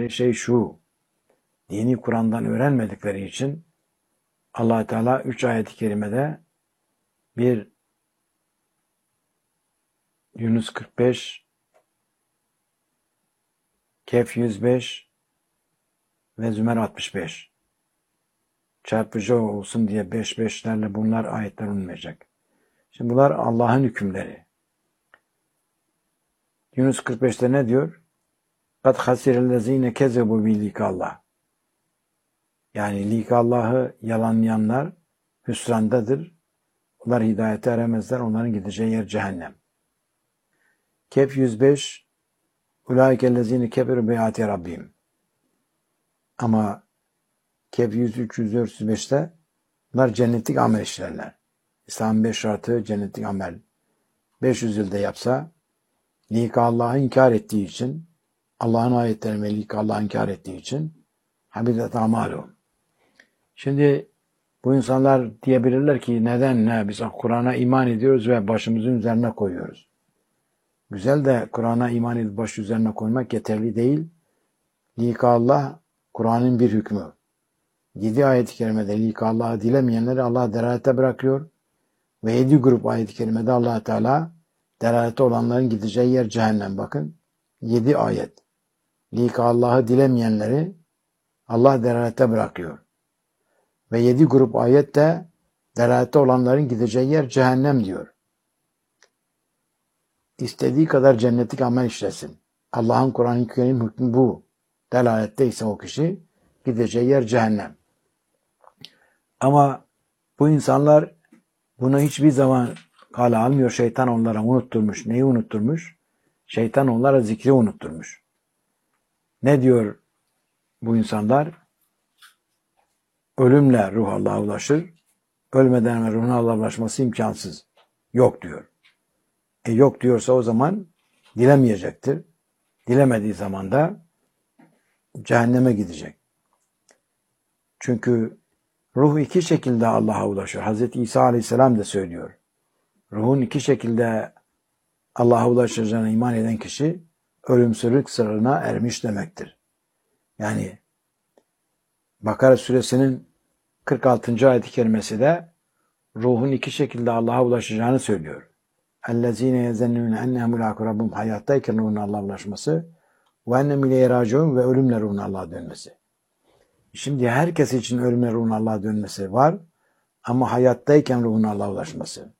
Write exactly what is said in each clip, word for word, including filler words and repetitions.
öğrendikleri şey şu. Dini Kur'an'dan öğrenmedikleri için Allah Teala üç ayet-i kerimede bir Yunus kırk beş, Kehf yüz beş ve Zümer altmış beş. Çarpıcı olsun diye beş beşlerle bunlar ayetler olmayacak. Şimdi bunlar Allah'ın hükümleri. Yunus kırk beşte ne diyor? قَدْ خَسِرَ الَّذ۪ينَ كَذَبُوا بِلِقَاللّٰهِ Yani likallahı yalanlayanlar hüsrandadır. Onlar hidayete eremezler. Onların gideceği yer cehennem. Kehf yüz beş اُولَٰئِكَ الَّذ۪ينَ كَفَرُوا بِآيَاتِ رَبِّهِمْ Ama Kehf yüz üç yüz dört yüz beşte bunlar cennetlik amel işlerler. İslam'ın beş şartı cennetlik amel. beş yüz yılda yapsa likallahı inkar ettiği için, Allah'ın ayetlerini ve likallahı inkar ettiği için habitat amalum. Şimdi bu insanlar diyebilirler ki neden ne? Biz Kur'an'a iman ediyoruz ve başımızın üzerine koyuyoruz. Güzel de Kur'an'a iman edip baş üzerine koymak yeterli değil. Likallah Kur'an'ın bir hükmü. Yedi ayet-i kerimede likallahı dilemeyenleri Allah delalete bırakıyor. Ve yedi grup ayet-i kerimede Allah Teala delalete olanların gideceği yer cehennem. Bakın yedi ayet. Likallahı dilemeyenleri Allah delalete bırakıyor. Ve yedi grup ayette delalette olanların gideceği yer cehennem diyor. İstediği kadar cennetlik amel işlesin. Allah'ın Kur'an-ı Kerim hükmü bu. Delalette ise o kişi gideceği yer cehennem. Ama bu insanlar bunu hiçbir zaman kale almıyor. Şeytan onlara unutturmuş. Neyi unutturmuş? Şeytan onlara zikri unutturmuş. Ne diyor bu insanlar? Ölümle ruh Allah'a ulaşır. Ölmeden ve ruhuna Allah'a ulaşması imkansız. Yok diyor. E yok diyorsa o zaman dilemeyecektir. Dilemediği zaman da cehenneme gidecek. Çünkü ruh iki şekilde Allah'a ulaşır. Hazreti İsa Aleyhisselam da söylüyor. Ruhun iki şekilde Allah'a ulaşacağına iman eden kişi ölümsüzlük sırrına ermiş demektir. Yani Bakara suresinin kırk altıncı ayet-i kerimesi de ruhun iki şekilde Allah'a ulaşacağını söylüyor. اَلَّذ۪ينَ يَزَنُّونَ اَنَّهُمْ مُلَاقُ رَبُّهُمْ hayattayken ruhun Allah'a ulaşması وَاَنَّمْ اِلَيْهِ رَاجِعُونَ ve ölümle ruhun Allah'a dönmesi. Şimdi herkes için ölümle ruhun Allah'a dönmesi var ama hayattayken ruhun Allah'a ulaşması.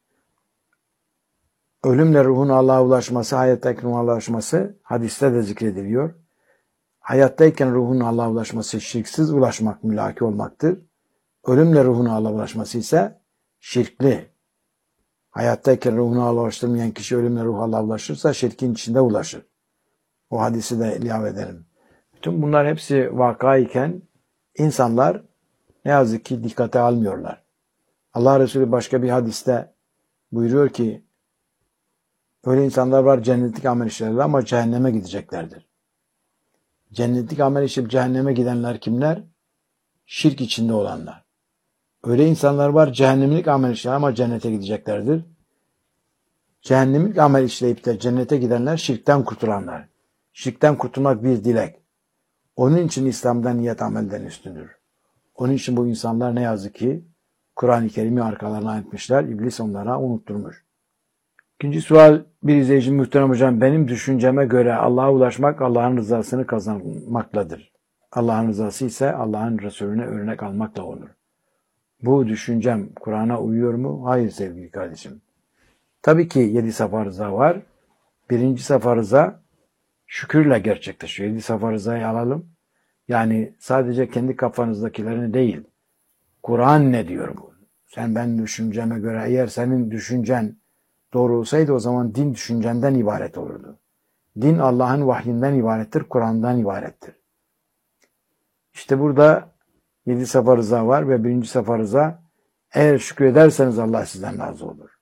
Ölümle ruhun Allah'a ulaşması, hayattayken ruhun Allah'a ulaşması hadiste de zikrediliyor. Hayattayken ruhun Allah'a ulaşması şirksiz ulaşmak, mülaki olmaktır. Ölümle ruhun Allah'a ulaşması ise şirkli. Hayattayken ruhunu Allah'a ulaştırmayan kişi ölümle ruh Allah'a ulaşırsa şirkin içinde ulaşır. O hadisi de ilave edelim. Bütün bunlar hepsi vakayken insanlar ne yazık ki dikkate almıyorlar. Allah Resulü başka bir hadiste buyuruyor ki öyle insanlar var cennetlik amel işlerler ama cehenneme gideceklerdir. Cennetlik amel işip cehenneme gidenler kimler? Şirk içinde olanlar. Öyle insanlar var cehennemlik amel işler ama cennete gideceklerdir. Cehennemlik amel işleyip de cennete gidenler şirkten kurtulanlar. Şirkten kurtulmak bir dilek. Onun için İslam'dan niyet amelden üstündür. Onun için bu insanlar ne yazık ki Kur'an-ı Kerim'i arkalarına etmişler. İblis onlara unutturmuş. İkinci sual bir izleyici muhterem hocam. Benim düşünceme göre Allah'a ulaşmak Allah'ın rızasını kazanmakladır. Allah'ın rızası ise Allah'ın Resulüne örnek almakla olur. Bu düşüncem Kur'an'a uyuyor mu? Hayır sevgili kardeşim. Tabii ki yedi safa rıza var. Birinci safa rıza şükürle gerçekleşiyor. Yedi safa rızayı alalım. Yani sadece kendi kafanızdakilerini değil. Kur'an ne diyor bu? Sen ben düşünceme göre eğer senin düşüncen doğru olsaydı o zaman din düşüncenden ibaret olurdu. Din Allah'ın vahyinden ibarettir, Kur'an'dan ibarettir. İşte burada yedi safa rıza var ve birinci safa rıza eğer şükrederseniz Allah sizden razı olur.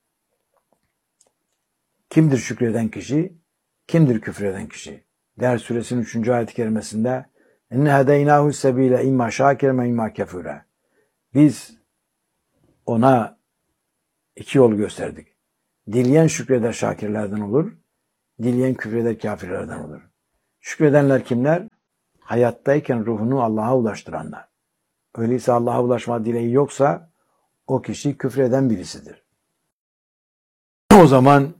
Kimdir şükreden kişi? Kimdir küfreden kişi? Ders suresinin üçüncü ayet-i kerimesinde İnne hedeynahu sebile imma şakiren ve imma kefure. Biz ona iki yol gösterdik. Dileyen şükreder şakirlerden olur. Dileyen küfreder kafirlerden olur. Şükredenler kimler? hayattayken ruhunu Allah'a ulaştıranlar. Öyleyse Allah'a ulaşma dileği yoksa o kişi küfreden birisidir. O zaman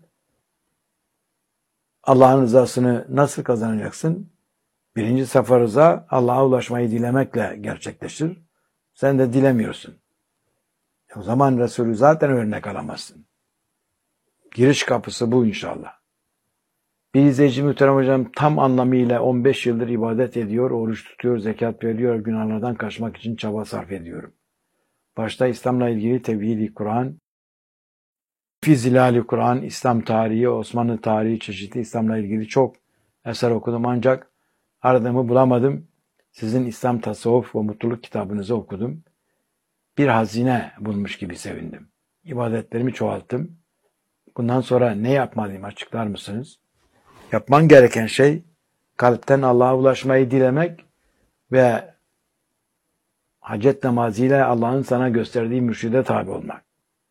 Allah'ın rızasını nasıl kazanacaksın? Birinci safa rıza Allah'a ulaşmayı dilemekle gerçekleşir. Sen de dilemiyorsun. O zaman Resulü zaten örnek alamazsın. Giriş kapısı bu inşallah. Bir izleyici muhterem hocam tam anlamıyla on beş yıldır ibadet ediyor, oruç tutuyor, zekat veriyor, günahlardan kaçmak için çaba sarf ediyorum. Başta İslam'la ilgili Tevhid-i Kur'an, Fizilal-i Kur'an, İslam tarihi, Osmanlı tarihi, çeşitli İslam'la ilgili çok eser okudum ancak aradığımı bulamadım. Sizin İslam Tasavvuf ve Mutluluk kitabınızı okudum. Bir hazine bulmuş gibi sevindim. İbadetlerimi çoğalttım. Bundan sonra ne yapmalıyım açıklar mısınız? Yapman gereken şey kalpten Allah'a ulaşmayı dilemek ve hacet namazıyla Allah'ın sana gösterdiği mürşide tabi olmak.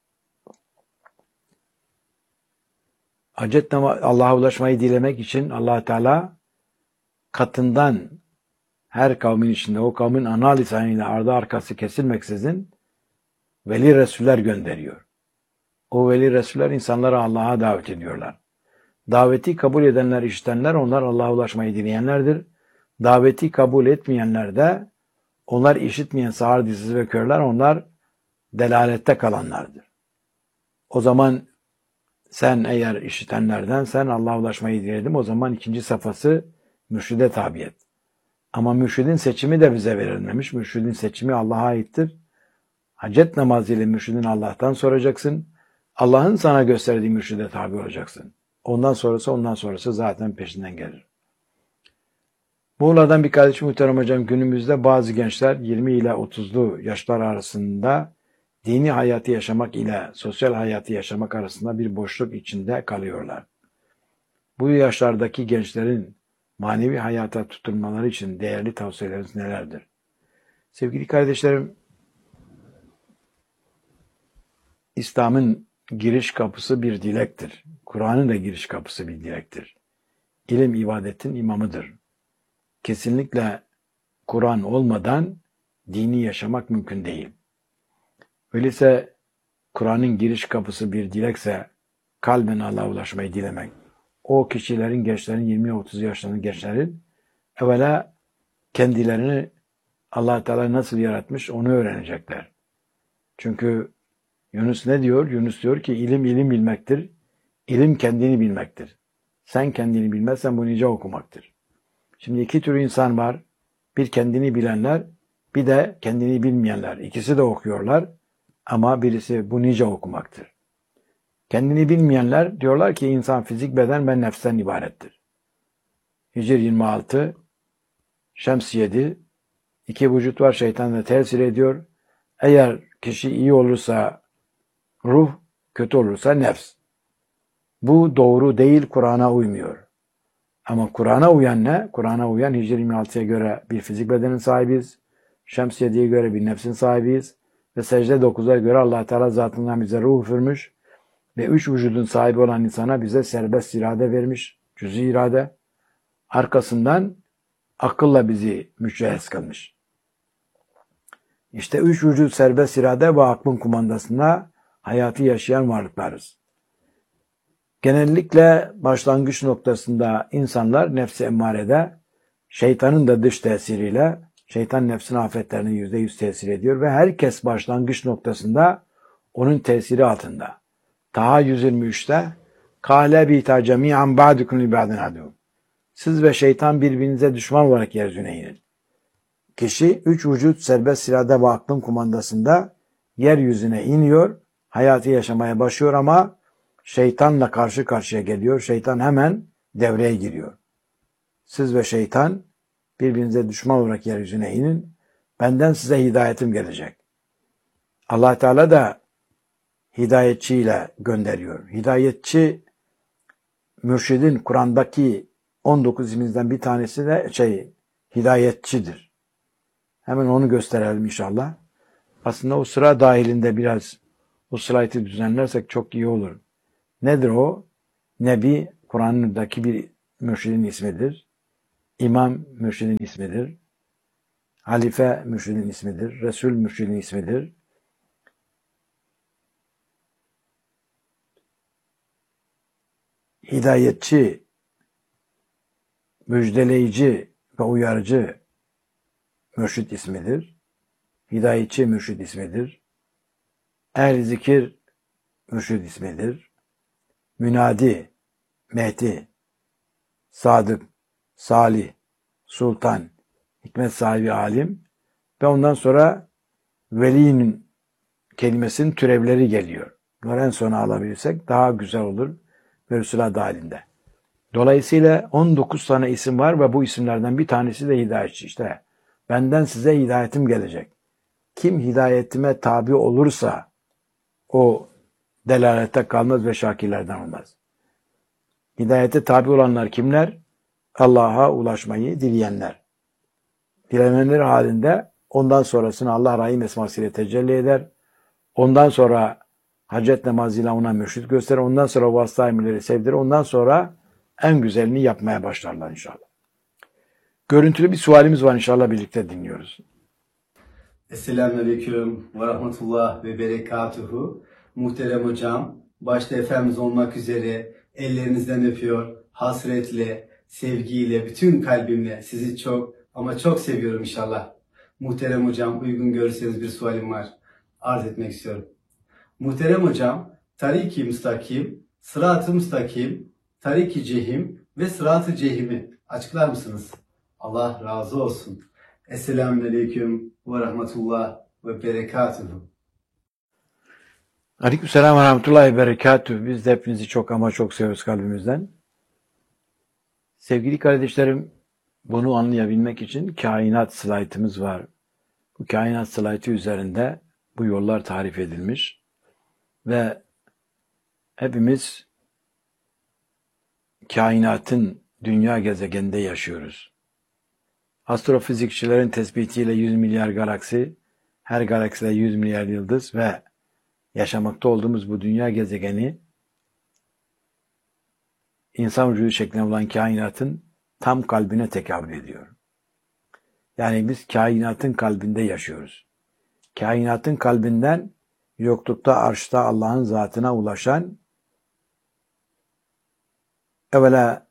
Hacet namazı Allah'a ulaşmayı dilemek için Allah Teala katından her kavmin içinde o kavmin ana lisanıyla ardı arkası kesilmeksizin veli resuller gönderiyor. O veli resuller insanları Allah'a davet ediyorlar. Daveti kabul edenler, işitenler onlar Allah'a ulaşmayı dileyenlerdir. Daveti kabul etmeyenler de onlar işitmeyen sağır dizsiz ve körler onlar delalette kalanlardır. O zaman sen eğer işitenlerden sen Allah'a ulaşmayı diledim o zaman ikinci safhası mürşide tabiyet. Ama mürşidin seçimi de bize verilmemiş. Mürşidin seçimi Allah'a aittir. Hacet namazıyla mürşidin Allah'tan soracaksın. Allah'ın sana gösterdiği mürşide tabi olacaksın. Ondan sonrası ondan sonrası zaten peşinden gelir. Muğla'dan bir kardeşim muhterem hocam günümüzde bazı gençler yirmi ile otuzlu yaşlar arasında dini hayatı yaşamak ile sosyal hayatı yaşamak arasında bir boşluk içinde kalıyorlar. Bu yaşlardaki gençlerin manevi hayata tutunmaları için değerli tavsiyeleriniz nelerdir? Sevgili kardeşlerim, İslam'ın giriş kapısı bir dilektir. Kur'an'ın da giriş kapısı bir dilektir. İlim ibadetin imamıdır. Kesinlikle Kur'an olmadan dini yaşamak mümkün değil. Öyleyse Kur'an'ın giriş kapısı bir dilekse kalben Allah'a ulaşmayı dilemek. O kişilerin, gençlerin, yirmi otuz yaşlarının gençlerin evvela kendilerini Allah Teala nasıl yaratmış onu öğrenecekler. Çünkü Yunus ne diyor? Yunus diyor ki ilim ilim bilmektir. İlim kendini bilmektir. Sen kendini bilmezsen bu nice okumaktır. Şimdi iki tür insan var. Bir kendini bilenler, bir de kendini bilmeyenler. İkisi de okuyorlar ama birisi bu nice okumaktır. Kendini bilmeyenler diyorlar ki insan fizik beden ve nefsten ibarettir. Hicr yirmi altı, Şems yedi, iki vücut var şeytan da tesir ediyor. Eğer kişi iyi olursa ruh, kötü olursa nefs. Bu doğru değil, Kur'an'a uymuyor. Ama Kur'an'a uyan ne? Kur'an'a uyan Hicr yirmi altıya göre bir fizik bedenin sahibiyiz. Şems yediye göre bir nefsin sahibiyiz. Ve secde dokuza göre Allah Teala zatından bize ruh üfürmüş. Ve üç vücudun sahibi olan insana bize serbest irade vermiş. Cüz-i irade. Arkasından akılla bizi mücehhez kılmış. İşte üç vücut serbest irade ve aklın kumandasında hayatı yaşayan varlıklarız. Genellikle başlangıç noktasında insanlar nefsi emmarede şeytanın da dış tesiriyle şeytan nefsin afetlerine yüzde yüz tesir ediyor ve herkes başlangıç noktasında onun tesiri altında. Taha yüz yirmi üçte Kâle bîtâ cemî'an ba'dukum li ba'din adû. Siz ve şeytan birbirinize düşman olarak yeryüzüne inin. Kişi üç vücut serbest irade ve aklın kumandasında yeryüzüne iniyor, hayatı yaşamaya başlıyor ama şeytanla karşı karşıya geliyor. Şeytan hemen devreye giriyor. Siz ve şeytan birbirinize düşman olarak yeryüzüne inin. Benden size hidayetim gelecek. Allah Teala da hidayetçiyle gönderiyor. Hidayetçi mürşidin Kur'an'daki on dokuz isimizden bir tanesi de şey hidayetçidir. Hemen onu gösterelim inşallah. Aslında o sıra dahilinde biraz o slaytı düzenlersek çok iyi olur. Nedir o? Nebi, Kur'an'daki bir mürşidin ismidir. İmam mürşidin ismidir. Halife mürşidin ismidir. Resul mürşidin ismidir. Hidayetçi, müjdeleyici ve uyarıcı mürşid ismidir. Hidayetçi mürşid ismidir. Ehl-i zikir mürşid ismidir. Münadi, Mehdi, Sadık, Salih, Sultan, hikmet sahibi alim ve ondan sonra velinin kelimesinin türevleri geliyor. Bunları en sona alabilirsek daha güzel olur Mevsula dahilinde. Dolayısıyla on dokuz tane isim var ve bu isimlerden bir tanesi de hidayetçi. İşte benden size hidayetim gelecek. Kim hidayetime tabi olursa o delalete kalmaz ve şakirlerden olmaz. Hidayete tabi olanlar kimler? Allah'a ulaşmayı dileyenler. Dilemeler halinde ondan sonrasını Allah Rahim esmasıyla tecelli eder. Ondan sonra hacet namazıyla ona mürşid gösterir. Ondan sonra vasıta emirleri sevdirir. Ondan sonra en güzelini yapmaya başlarlar inşallah. Görüntülü bir sualimiz var inşallah birlikte dinliyoruz. Selamünaleyküm ve rahmetullah ve berekatuhu. Muhterem hocam, başta Efendimiz olmak üzere ellerinizden öpüyor, hasretle, sevgiyle, bütün kalbimle sizi çok ama çok seviyorum inşallah. Muhterem hocam, uygun görürseniz bir sualim var. Arz etmek istiyorum. Muhterem hocam, tarik-i müstakim, sırat-ı müstakim, tarik-i cehim ve sırat-ı cehimi açıklar mısınız? Allah razı olsun. Esselamunaleyküm ve rahmetullah ve berekatuhu. Aleykümselam ve rahmetullahi ve berekatuhu. Biz de hepinizi çok ama çok seviyoruz kalbimizden. Sevgili kardeşlerim, bunu anlayabilmek için kainat slaytımız var. Bu kainat slaytı üzerinde bu yollar tarif edilmiş ve hepimiz kainatın dünya gezegeninde yaşıyoruz. Astrofizikçilerin tespitiyle yüz milyar galaksi, her galakside yüz milyar yıldız ve yaşamakta olduğumuz bu dünya gezegeni insan vücudu şeklinde olan kainatın tam kalbine tekabül ediyor. Yani biz kainatın kalbinde yaşıyoruz. Kainatın kalbinden yoklukta, arşta Allah'ın zatına ulaşan evvela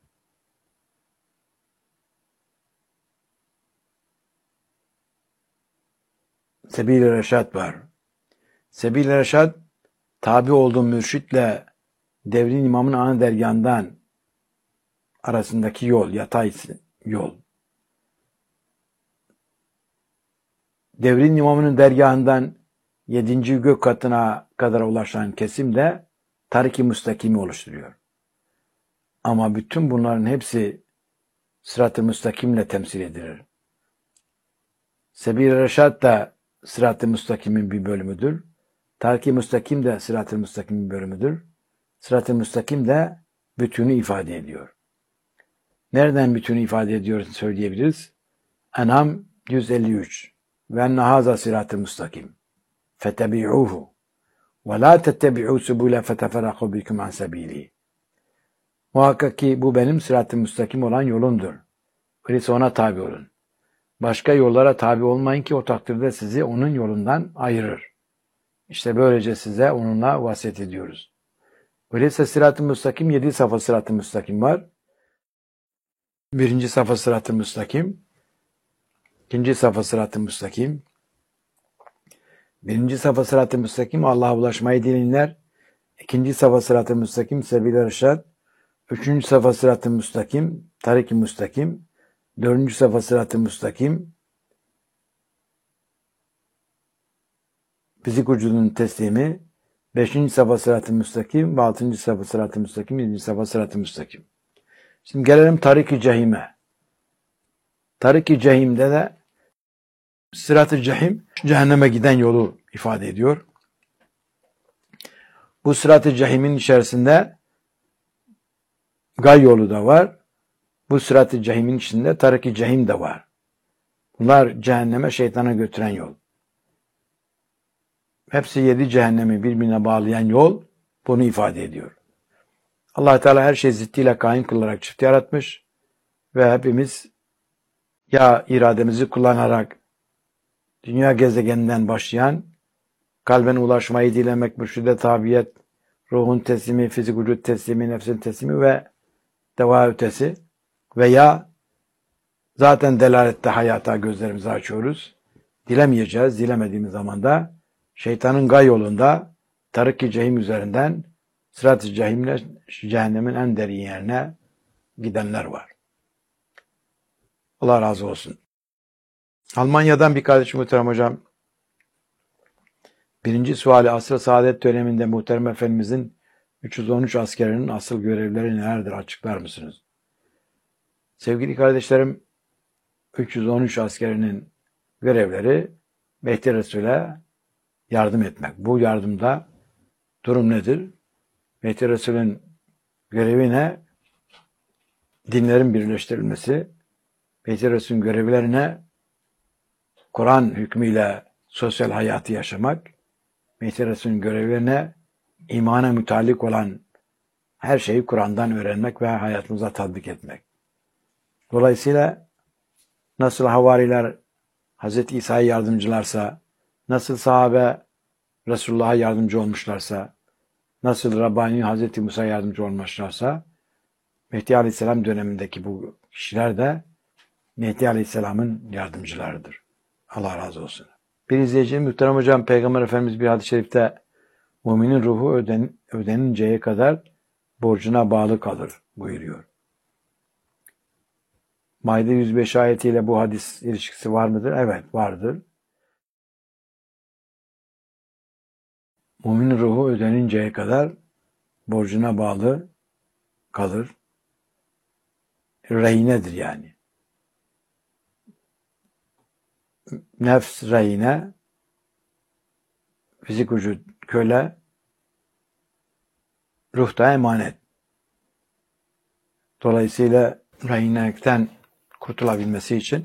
Sebil-i Reşad var. Sebil-i Reşad tabi olduğu mürşitle devrin imamın ana dergahından arasındaki yol, yatay yol. Devrin imamının dergahından yedinci gök katına kadar ulaşan kesim de tarik-i müstakimi oluşturuyor. Ama bütün bunların hepsi sırat-ı müstakimle temsil edilir. Sebil-i Reşad da sırat-ı müstakimin bir bölümüdür. Tarik-i müstakim de sırat-ı müstakimin bir bölümüdür. Sırat-ı müstakim de bütünü ifade ediyor. Nereden bütünü ifade ediyor söyleyebiliriz? En'am yüz elli üç. Ve enne haza sırat-ı müstakim. Fetebi'uhu. Ve la tettebi'u subule feteferraku bikum an sebili. Muhakkak ki bu benim sırat-ı müstakim olan yolumdur. Öyleyse ona tabi olun. Başka yollara tabi olmayın ki o takdirde sizi onun yolundan ayırır. İşte böylece size onunla vasiyet ediyoruz. Öyleyse sırat-ı müstakim, yedi safa sırat-ı müstakim var. Birinci safa sırat-ı müstakim, ikinci safa sırat-ı müstakim. Birinci safa sırat-ı müstakim Allah'a ulaşmayı dileyenler. İkinci safa sırat-ı müstakim Sebil-i Reşad. Üçüncü safa sırat-ı müstakim tarik-i müstakim. Dördüncü safa sırat-ı müstakim fizik vücudunun teslimi. Beşinci safa sırat-ı müstakim ve altıncı safa sırat-ı müstakim, yedinci safa sırat-ı müstakim. Şimdi gelelim tarik-i cehime. Tarik-i cehimde de sırat-ı cehim cehenneme giden yolu ifade ediyor. Bu sırat-ı cehimin içerisinde gay yolu da var. Bu sırat-ı cehimin içinde tarik-i cehim de var. Bunlar cehenneme, şeytana götüren yol. Hepsi yedi cehennemi birbirine bağlayan yol bunu ifade ediyor. Allah Teala her şeyi ziddiyle kaim kılarak çift yaratmış. ve hepimiz ya irademizi kullanarak dünya gezegeninden başlayan kalben ulaşmayı dilemek, mürşide tabiyet, ruhun teslimi, fizik vücut teslimi, nefsin teslimi ve deva ötesi veya zaten delalette hayata gözlerimizi açıyoruz. Dilemeyeceğiz. Dilemediğimiz zaman da şeytanın gay yolunda tarık-ı cehim üzerinden sırat-ı cehimle cehennemin en derin yerine gidenler var. Allah razı olsun. Almanya'dan bir kardeşim muhterem hocam. Birinci suali asr-ı saadet döneminde muhterem efendimizin üç yüz on üç askerinin asıl görevleri nelerdir açıklar mısınız? Sevgili kardeşlerim, üç yüz on üç askerinin görevleri Mehdi Resul'e yardım etmek. Bu yardımda durum nedir? Mehdi Resul'ün görevi ne? Dinlerin birleştirilmesi. Mehdi Resul'ün görevlerine Kur'an hükmüyle sosyal hayatı yaşamak. Mehdi Resul'ün görevlerine imana mütalik olan her şeyi Kur'an'dan öğrenmek ve hayatımıza tatbik etmek. Dolayısıyla nasıl havariler Hazreti İsa'ya yardımcılarsa, nasıl sahabe Resulullah'a yardımcı olmuşlarsa, nasıl Rabbani Hazreti Musa'ya yardımcı olmuşlarsa, Mehdi Aleyhisselam dönemindeki bu kişiler de Mehdi Aleyhisselam'ın yardımcılarıdır. Allah razı olsun. Bir izleyicinin muhterem hocam, Peygamber Efendimiz bir hadis-i şerifte müminin ruhu öden, ödeninceye kadar borcuna bağlı kalır buyuruyor. Maide yüz beş ayetiyle bu hadis ilişkisi var mıdır? Evet, vardır. Müminin ruhu ödeninceye kadar borcuna bağlı kalır. Rehinedir yani. Nefs rehine, fizik vücut köle, ruh da emanet. Dolayısıyla rehinekten kurtulabilmesi için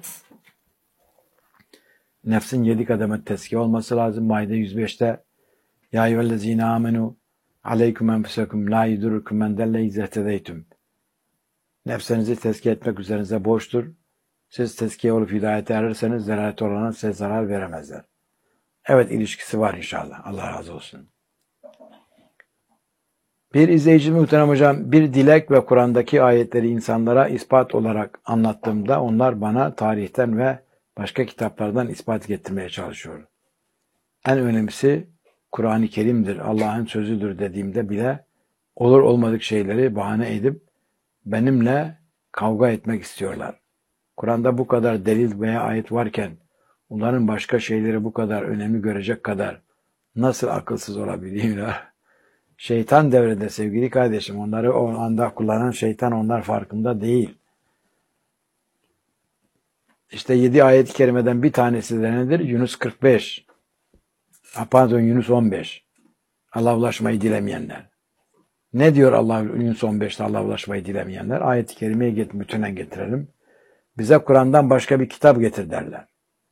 nefsin yedi kademe tezkiye olması lazım. Maide yüz beşte Ya eyyühellezine amenu aleyküm enfusekum la yudurrukum men delle izzehtedeytüm. Nefsinizi tezkiye etmek üzerinize borçtur. Siz tezkiye olup hidayete erirseniz zelalet olana size zarar veremezler. Evet, ilişkisi var inşallah. Allah razı olsun. Bir izleyici muhterem hocam, bir dilek ve Kur'an'daki ayetleri insanlara ispat olarak anlattığımda onlar bana tarihten ve başka kitaplardan ispat getirmeye çalışıyor. En önemlisi Kur'an-ı Kerim'dir, Allah'ın sözüdür dediğimde bile olur olmadık şeyleri bahane edip benimle kavga etmek istiyorlar. Kur'an'da bu kadar delil veya ayet varken onların başka şeyleri bu kadar önemli görecek kadar nasıl akılsız olabiliyorlar? Şeytan devrede sevgili kardeşim. Onları o anda kullanan şeytan, onlar farkında değil. İşte yedi ayet-i kerimeden bir tanesi de nedir? Yunus kırk beş. Pardon, Yunus on beş. Allah'a ulaşmayı dilemeyenler. Ne diyor Allah Yunus on beşte Allah'a ulaşmayı dilemeyenler? Ayet-i kerimeyi get, bütünen getirelim. Bize Kur'an'dan başka bir kitap getir derler.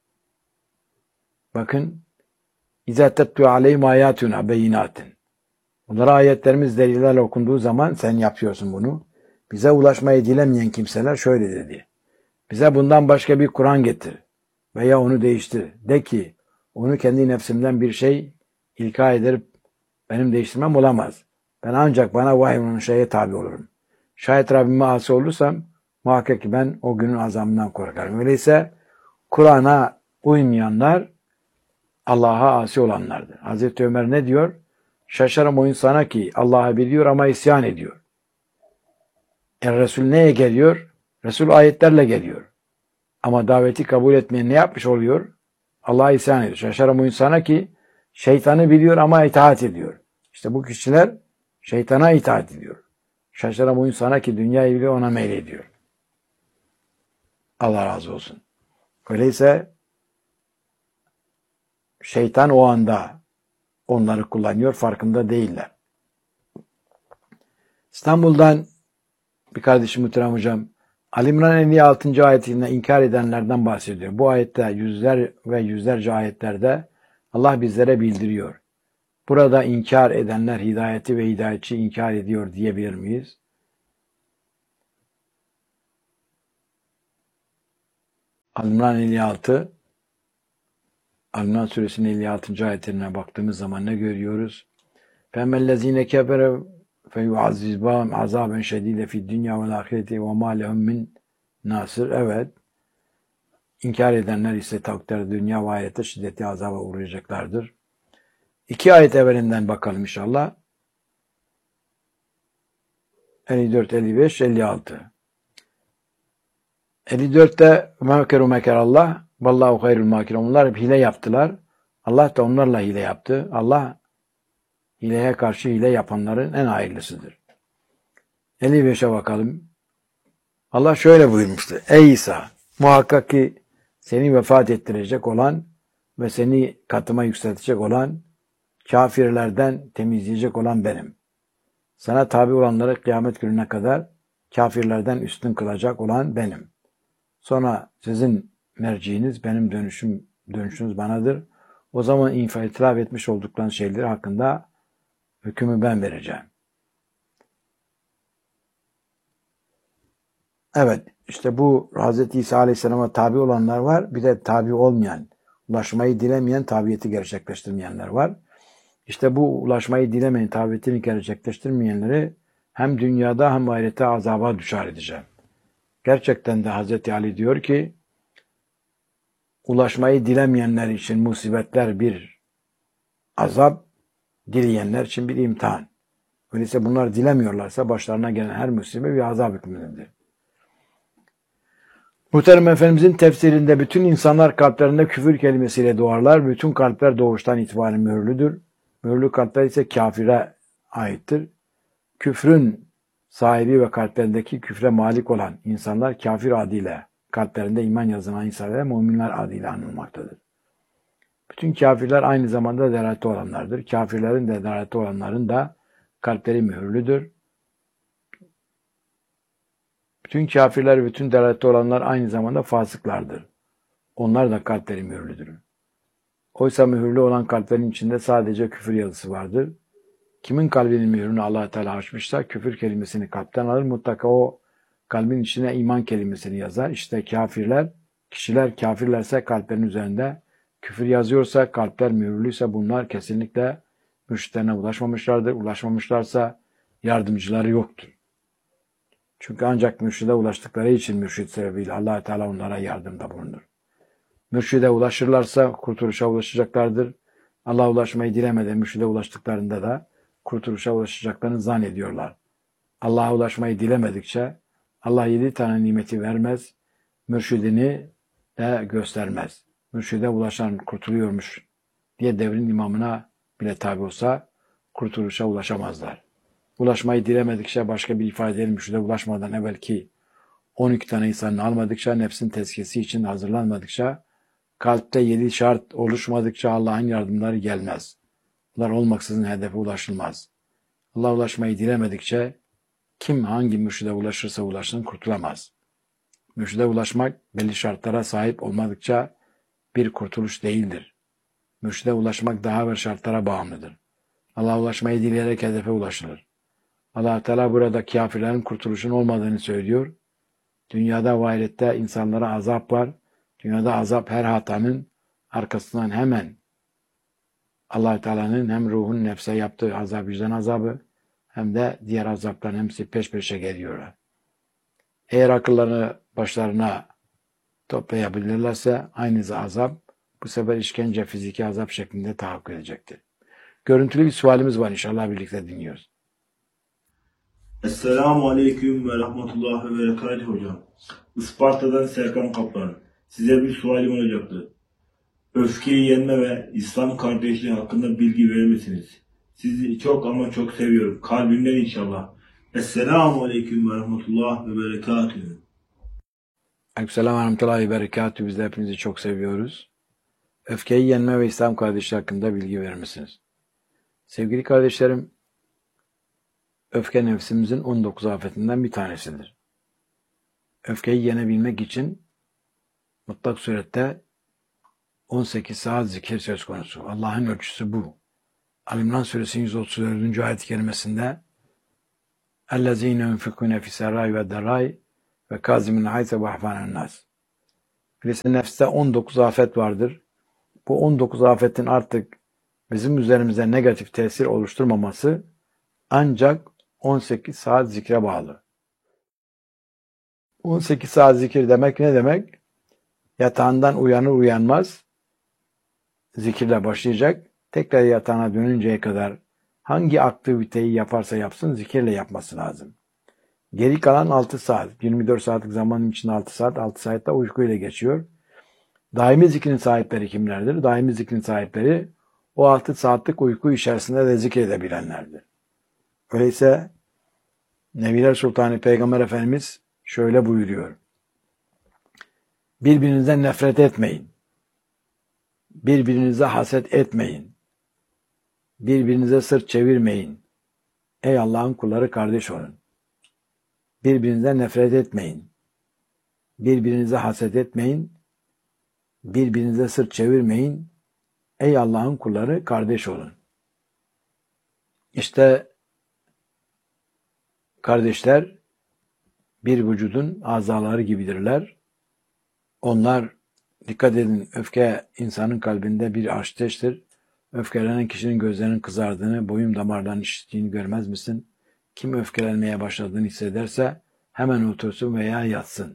Bakın. İzâ tettû aleyhim âyâtuna beyinâtin. Bunlara ayetlerimiz delillerle okunduğu zaman sen yapıyorsun bunu. Bize ulaşmayı dilemeyen kimseler şöyle dedi. Bize bundan başka bir Kur'an getir veya onu değiştir. De ki onu kendi nefsimden bir şey ilka edip benim değiştirmem olamaz. Ben ancak bana vahyolunun şeye tabi olurum. Şayet Rabbime asi olursam muhakkak ki ben o günün azabından korkarım. Öyleyse Kur'an'a uymayanlar Allah'a asi olanlardır. Hazreti Ömer ne diyor? Şaşarım o insana ki Allah'ı biliyor ama isyan ediyor. E Resul neye geliyor? Resul ayetlerle geliyor. Ama daveti kabul etmeyen ne yapmış oluyor? Allah'a isyan ediyor. Şaşarım o insana ki şeytanı biliyor ama itaat ediyor. İşte bu kişiler şeytana itaat ediyor. Şaşarım o insana ki dünyayı biliyor ona meylediyor. Allah razı olsun. Öyleyse şeytan o anda onları kullanıyor, farkında değiller. İstanbul'dan bir kardeşim muhterem hocam, Ali İmran elli altıncı ayetinde inkar edenlerden bahsediyor. Bu ayette yüzler ve yüzlerce ayetlerde Allah bizlere bildiriyor. Burada inkar edenler hidayeti ve hidayetçi inkar ediyor diyebilir miyiz? Al-İmran elli altı Al-İmran suresinin elli altıncı ayetlerine baktığımız zaman ne görüyoruz? فَاَمَّا الَّذ۪ينَ كَفَرَوْا فَيُعَذِّبَهُمْ عَذَابًا شَد۪يدًا فِي الدُّنْيَا وَالْآخِرَةِ وَمَا لَهُمْ مِنْ nasır. Evet. İnkar edenler ise takdir dünya ve ahirette şiddetli azaba uğrayacaklardır. İki ayet evvelinden bakalım inşallah. elli dört, elli beş, elli altı. elli dörtte mekeru mekerallah vallahu hayrul makirin. Onlar hep hile yaptılar. Allah da onlarla hile yaptı. Allah hileye karşı hile yapanların en hayırlısıdır. elli beşe bakalım. Allah şöyle buyurmuştu. Ey İsa, muhakkak ki seni vefat ettirecek olan ve seni katıma yükseltecek olan, kafirlerden temizleyecek olan benim. Sana tabi olanları kıyamet gününe kadar kafirlerden üstün kılacak olan benim. Sonra sizin merciiniz, benim dönüşüm, dönüşünüz banadır. O zaman infa itiraf etmiş oldukları şeyler hakkında hükmü ben vereceğim. Evet, işte bu Hz. İsa Aleyhisselam'a tabi olanlar var. Bir de tabi olmayan, ulaşmayı dilemeyen, tabiyeti gerçekleştirmeyenler var. İşte bu ulaşmayı dilemeyen, tabiyetini gerçekleştirmeyenleri hem dünyada hem ahirette azaba düşer edeceğim. Gerçekten de Hz. Ali diyor ki, ulaşmayı dilemeyenler için musibetler bir azap, dileyenler için bir imtihan. Öyleyse bunlar dilemiyorlarsa başlarına gelen her musibet bir azap hükmündedir. Muhterem Efendimizin tefsirinde bütün insanlar kalplerinde küfür kelimesiyle doğarlar. Bütün kalpler doğuştan itibaren mühürlüdür. Mühürlü kalpler ise kafire aittir. Küfrün sahibi ve kalplerindeki küfre malik olan insanlar kafir adıyla, kalplerinde iman yazılan insanlar müminler adıyla anılmaktadır. Bütün kafirler aynı zamanda delaletli olanlardır. Kafirlerin de delaletli olanların da kalpleri mühürlüdür. Bütün kafirler, bütün delaletli olanlar aynı zamanda fasıklardır. Onlar da kalpleri mühürlüdür. Oysa mühürlü olan kalplerin içinde sadece küfür yazısı vardır. Kimin kalbinin mühürünü Allah Teala açmışsa küfür kelimesini kalpten alır. Mutlaka o kalbin içine iman kelimesini yazar. İşte kafirler, kişiler kafirlerse kalplerin üzerinde küfür yazıyorsa, kalpler mühürlüyse bunlar kesinlikle mürşitlerine ulaşmamışlardır. Ulaşmamışlarsa yardımcıları yoktur. Çünkü ancak mürşide ulaştıkları için mürşid sebebiyle Allah Teala onlara yardımda bulunur. Mürşide ulaşırlarsa kurtuluşa ulaşacaklardır. Allah'a ulaşmayı dilemeden mürşide ulaştıklarında da kurtuluşa ulaşacaklarını zannediyorlar. Allah'a ulaşmayı dilemedikçe Allah yedi tane nimeti vermez, mürşidini de göstermez. Mürşide ulaşan kurtuluyormuş diye devrin imamına bile tabi olsa kurtuluşa ulaşamazlar. Ulaşmayı dilemedikçe başka bir ifadeyle mürşide ulaşmadan evvelki on iki tane insanı almadıkça, nefsin tezkiyesi için hazırlanmadıkça, kalpte yedi şart oluşmadıkça Allah'ın yardımları gelmez. Bunlar olmaksızın hedefe ulaşılmaz. Allah'a ulaşmayı dilemedikçe kim hangi mürşide ulaşırsa ulaşsın kurtulamaz. Mürşide ulaşmak belli şartlara sahip olmadıkça bir kurtuluş değildir. Mürşide ulaşmak daha bir şartlara bağımlıdır. Allah'a ulaşmayı dileyerek hedefe ulaşılır. Allah Teala burada kafirlerin kurtuluşun olmadığını söylüyor. Dünyada ve ahirette insanlara azap var. Dünyada azap her hatanın arkasından hemen Allah Teala'nın hem ruhun nefse yaptığı azap, vicdan azabı hem de diğer azapların hepsi peş peşe geliyorlar. Eğer akıllarını başlarına toplayabilirlerse aynı azap bu sefer işkence, fiziki azap şeklinde tahakkuk edecektir. Görüntülü bir sualimiz var, inşallah birlikte dinliyoruz. Esselamu Aleyküm ve Rahmetullah ve Berekatuhu hocam. Isparta'dan Serkan Kaplan. Size bir sualim olacaktı. Öfkeyi yenme ve İslam kardeşliği hakkında bilgi verir misiniz? Sizi çok ama çok seviyorum. Kalbimden inşallah. Esselamu Aleyküm ve Rahmetullah ve Berekatuhu. Aleykümselam ve Rahmetullahi ve Berekatuhu. Biz de hepinizi çok seviyoruz. Öfkeyi yenme ve İslam kardeşliği hakkında bilgi verir misiniz? Sevgili kardeşlerim, öfke nefsimizin on dokuz afetinden bir tanesidir. Öfkeyi yenebilmek için mutlak surette on sekiz saat zikir söz konusu. Allah'ın ölçüsü bu. Al-İmran suresinin yüz otuz dördüncü ayet-i kerimesinde اَلَّذ۪ينَ يُنْفِقُونَ فِي سَرَّاءِ وَالدَّرَّاءِ وَكَاظِمِينَ الْغَيْظَ وَيَعْفُونَ عَنِ النَّاسِ Öyleyse nefste on dokuz afet vardır. Bu on dokuz afetin artık bizim üzerimize negatif tesir oluşturmaması ancak on sekiz saat zikre bağlı. on sekiz saat zikir demek ne demek? Yatağından uyanır uyanmaz zikirle başlayacak. Tekrar yatağına dönünceye kadar hangi aktiviteyi yaparsa yapsın zikirle yapması lazım. Geri kalan altı saat, yirmi dört saatlik zamanın içinde altı saat, altı saatte uykuyla geçiyor. Daimi zikrin sahipleri kimlerdir? Daimi zikrin sahipleri o altı saatlik uyku içerisinde de zikredebilenlerdir. Öyleyse Nebiler Sultanı Peygamber Efendimiz şöyle buyuruyor. Birbirinizden nefret etmeyin. Birbirinize haset etmeyin. Birbirinize sırt çevirmeyin. Ey Allah'ın kulları kardeş olun. Birbirinizden nefret etmeyin. Birbirinize haset etmeyin. Birbirinize sırt çevirmeyin. Ey Allah'ın kulları kardeş olun. İşte kardeşler bir vücudun azaları gibidirler. Onlar, dikkat edin, öfke insanın kalbinde bir ateştir. Öfkelenen kişinin gözlerinin kızardığını, boyun damarlarının şiştiğini görmez misin? Kim öfkelenmeye başladığını hissederse hemen otursun veya yatsın.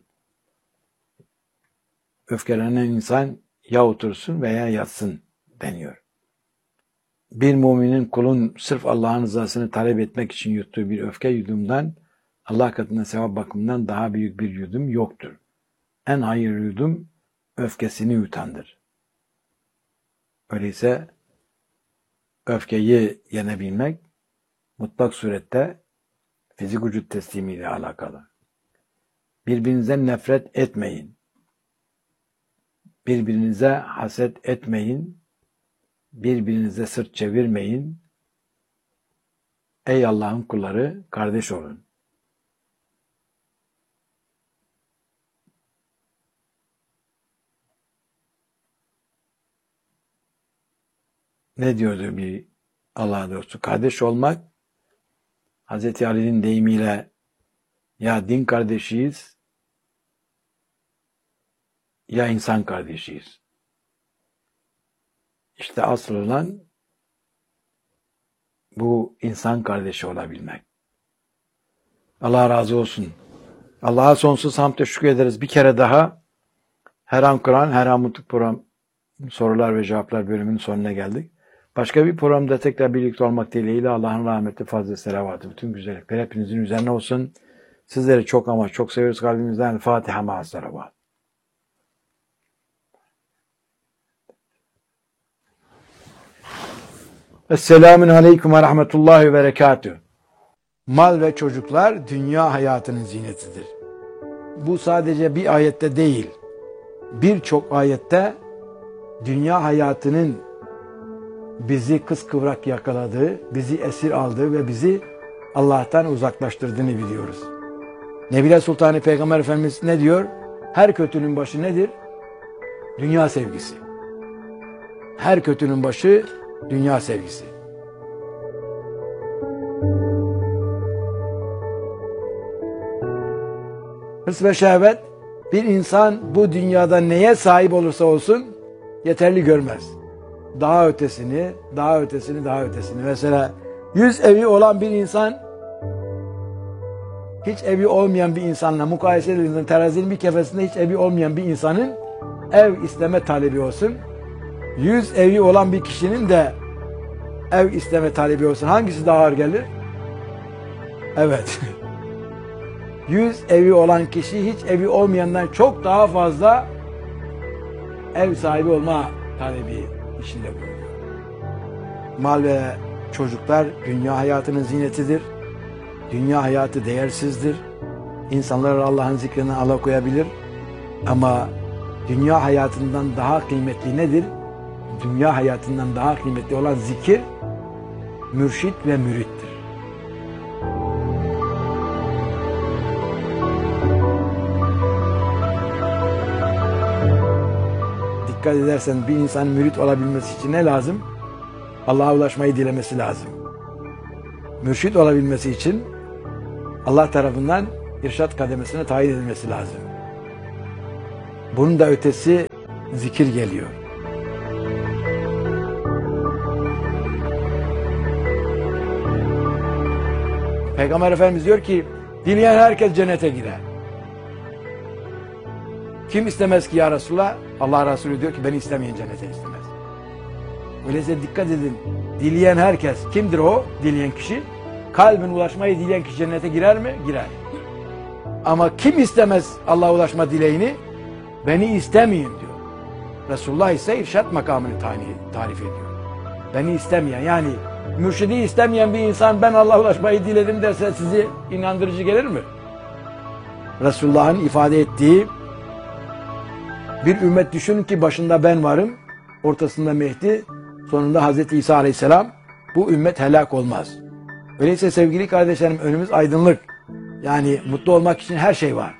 Öfkelenen insan ya otursun veya yatsın deniyor. Bir müminin kulun sırf Allah'ın rızasını talep etmek için yuttuğu bir öfke yudumdan Allah katında sevap bakımından daha büyük bir yudum yoktur. En hayırlı yudum öfkesini yutandır. Öyleyse öfkeyi yenebilmek mutlak surette fizik vücut teslimiyle alakalı. Birbirinizden nefret etmeyin. Birbirinize haset etmeyin. Birbirinize sırt çevirmeyin. Ey Allah'ın kulları kardeş olun. Ne diyordu bir Allah dostu? Kardeş olmak, Hazreti Ali'nin deyimiyle ya din kardeşiyiz ya insan kardeşiyiz. İşte asıl olan bu insan kardeşi olabilmek. Allah razı olsun. Allah'a sonsuz hamd teşekkür ederiz. Bir kere daha Her An Kur'an, Her An Mutluluk program sorular ve cevaplar bölümünün sonuna geldik. Başka bir programda tekrar birlikte olmak dileğiyle Allah'ın rahmeti, fazla selavatı, bütün güzellikler hepinizin üzerine olsun. Sizleri çok ama çok seviyoruz kalbimizden. Fatiha ma'a salavat. Esselamun aleyküm ve rahmetullahi ve berekatühü. Mal ve çocuklar dünya hayatının zinetidir. Bu sadece bir ayette değil, birçok ayette dünya hayatının bizi kıskıvrak yakaladığı, bizi esir aldığı ve bizi Allah'tan uzaklaştırdığını biliyoruz. Nebiler Sultanı Peygamber Efendimiz ne diyor? Her kötünün başı nedir? Dünya sevgisi. Her kötünün başı dünya sevgisi. Hırs ve şehvet bir insan bu dünyada neye sahip olursa olsun yeterli görmez. Daha ötesini, daha ötesini, daha ötesini. Mesela yüz evi olan bir insan hiç evi olmayan bir insanla mukayese edildiğinde terazinin bir kefesinde hiç evi olmayan bir insanın ev isteme talebi olsun. Yüz evi olan bir kişinin de ev isteme talebi olsun. Hangisi daha ağır gelir? Evet. Yüz evi olan kişi hiç evi olmayandan çok daha fazla ev sahibi olma talebi içinde bulunuyor. Mal ve çocuklar dünya hayatının zinetidir. Dünya hayatı değersizdir. İnsanlar Allah'ın zikrini alakoyabilir. Ama dünya hayatından daha kıymetli nedir? Dünya hayatından daha kıymetli olan zikir, mürşit ve mürittir. Dikkat edersen bir insanın mürit olabilmesi için ne lazım? Allah'a ulaşmayı dilemesi lazım. Mürşit olabilmesi için Allah tarafından irşat kademesine tayin edilmesi lazım. Bunun da ötesi zikir geliyor. Peygamber Efendimiz diyor ki, dileyen herkes cennete girer. Kim istemez ki ya Resulullah? Allah Resulü diyor ki, beni istemeyen cennete istemez. Öyleyse dikkat edin, dileyen herkes, kimdir o dileyen kişi? Kalbin ulaşmayı dileyen kişi cennete girer mi? Girer. Ama kim istemez Allah'a ulaşma dileğini? Beni istemeyin diyor. Resulullah ise irşat makamını tarif ediyor. Beni istemeyen, yani mürşidi istemeyen bir insan ben Allah'a ulaşmayı diledim derse sizi inandırıcı gelir mi? Resulullah'ın ifade ettiği bir ümmet düşünün ki başında ben varım, ortasında Mehdi, sonunda Hazreti İsa Aleyhisselam, bu ümmet helak olmaz. Öyleyse sevgili kardeşlerim, önümüz aydınlık. Yani mutlu olmak için her şey var.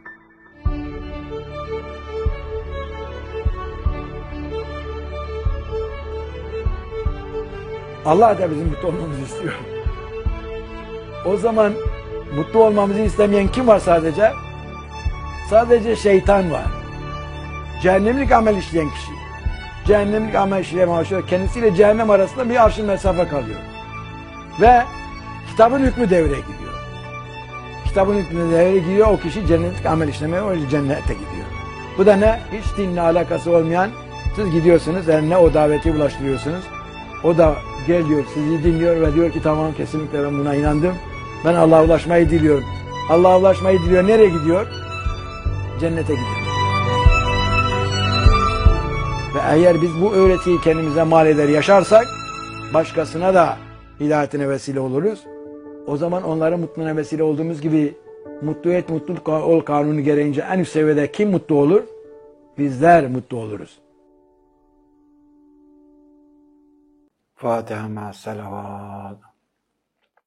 Allah da bizim mutlu olmamızı istiyor. O zaman mutlu olmamızı istemeyen kim var sadece? Sadece şeytan var. Cehennemlik amel işleyen kişi. Cehennemlik amel işleyen başlıyor. Kendisiyle cehennem arasında bir arşın mesafe kalıyor. Ve kitabın hükmü devreye gidiyor. Kitabın hükmü devreye gidiyor. O kişi cennetlik amel işlemeye, o cennete gidiyor. Bu da ne? Hiç dinle alakası olmayan, siz gidiyorsunuz, eline o daveti ulaştırıyorsunuz. O da geliyor, sizi dinliyor ve diyor ki tamam, kesinlikle ben buna inandım. Ben Allah'a ulaşmayı diliyorum. Allah'a ulaşmayı diliyor. Nereye gidiyor? Cennete gidiyor. Ve eğer biz bu öğretiyi kendimize mal eder yaşarsak, başkasına da hidayetine vesile oluruz. O zaman onların mutluluğuna vesile olduğumuz gibi mutlu et, mutluluk ol kanunu gereğince en üst seviyede kim mutlu olur? Bizler mutlu oluruz. Fatiha ma'as salavat.